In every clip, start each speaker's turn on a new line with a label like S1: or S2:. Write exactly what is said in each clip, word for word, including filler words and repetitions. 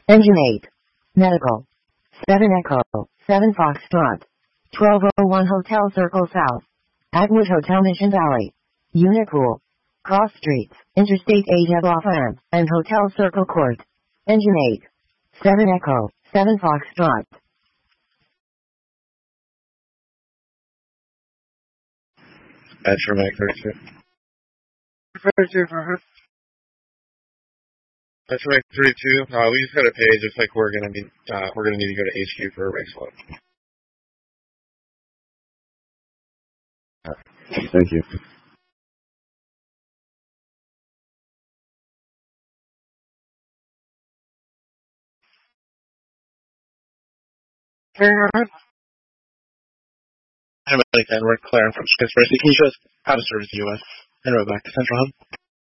S1: Engine eight. Medical. seven Echo, seven Foxtrot. twelve oh one Hotel Circle South. Atwood Hotel Mission Valley. Unipool. Cross Streets, Interstate eight at Off-Ramp, and Hotel Circle Court. Engine eight. seven Echo, seven Foxtrot.
S2: That's for Mike thirty-two.
S3: thirty-two for her.
S2: That's for Mike thirty-two. Uh, we just got a page. Looks like we're gonna need uh, we're gonna need to go to H Q for a race swap.
S4: Thank you.
S3: Okay, go ahead.
S2: I'm Mike and we're Claire from Conspiracy. Can you show us how to service the U S and road back to Central Hub?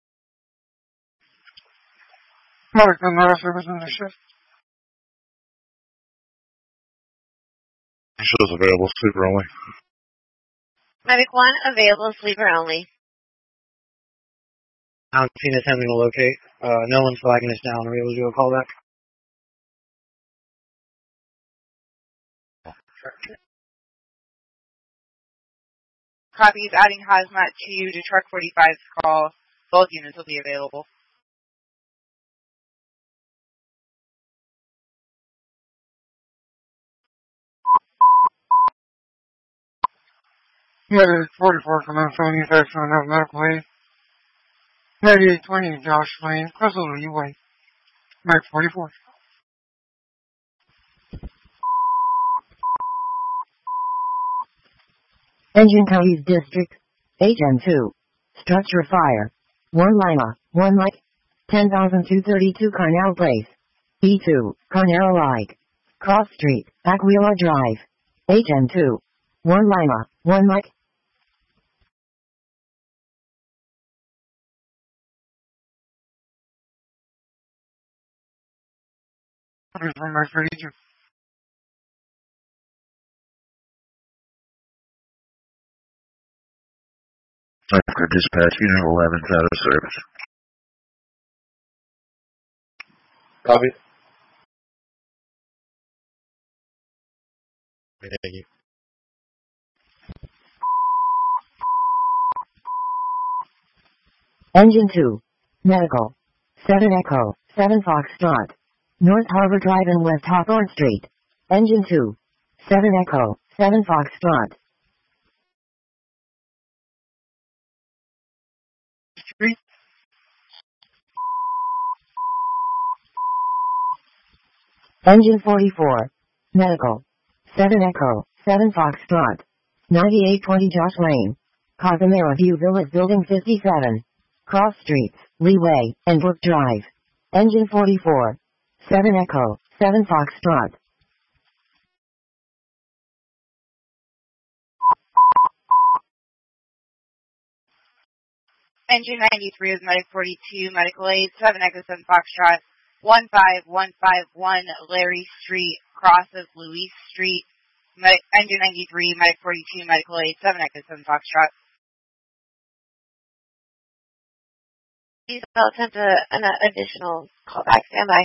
S3: Mark on the service in the shift.
S2: Shows available, sleeper only.
S5: Medic one, available, sleeper only.
S6: I'm seeing attempting to locate. Uh, no one's flagging us down. Are we able to do a callback?
S5: Copies adding hazmat to to truck forty-five's call. Both units will be available.
S3: Medic forty-four from M seventy-five from North Medical Aid. ninety-eight twenty Josh Lane, Crystal Leeway. Medic forty-four.
S1: Engine Counties District. H M two. Structure fire. one Lima, one Mike. ten thousand two hundred thirty-two Carnell Place. B two, Carnell Like. Cross Street, Aquila Drive. H M two. one Lima, one Mike.
S3: Copies from Mark thirty-two.
S4: After dispatch, unit eleven is out of service.
S2: Copy. Thank you.
S1: Engine two. Medical. seven Echo, seven Foxtrot. North Harbor Drive and West Hawthorne Street. Engine two. seven Echo, seven Foxtrot.
S3: Street.
S1: Engine forty-four. Medical. seven Echo, seven Foxtrot. ninety-eight twenty Josh Lane. Casamara View Village Building fifty-seven. Cross Streets, Leeway, and Brook Drive. Engine forty-four. seven Echo, seven Foxtrot.
S5: Engine ninety-three is Medic forty-two, Medical Aid, seven Echo seven Foxtrot, one five one five one Larry Street, crosses Louise Street. Medic, engine ninety-three, Medic forty-two, Medical Aid, seven Echo seven Foxtrot. Please I'll attempt a, an additional callback. Standby.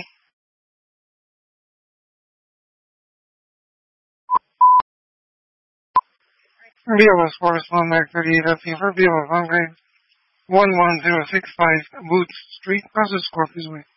S3: B L S Forest one Mark thirty-eight up here for B L S on grade one one zero six five Boots Street, Process Corpus Way.